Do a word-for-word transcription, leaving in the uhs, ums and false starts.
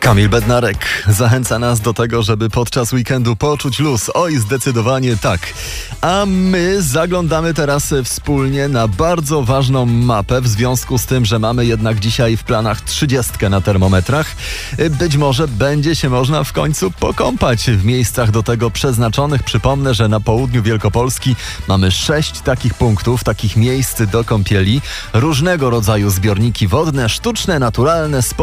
Kamil Bednarek zachęca nas do tego, żeby podczas weekendu poczuć luz. Oj, zdecydowanie tak. A my zaglądamy teraz wspólnie na bardzo ważną mapę w związku z tym, że mamy jednak dzisiaj w planach trzydziestkę na termometrach. Być może będzie się można w końcu pokąpać w miejscach do tego przeznaczonych. Przypomnę, że na południu Wielkopolski mamy sześć takich punktów, takich miejsc do kąpieli. Różnego rodzaju zbiorniki wodne, sztuczne, naturalne,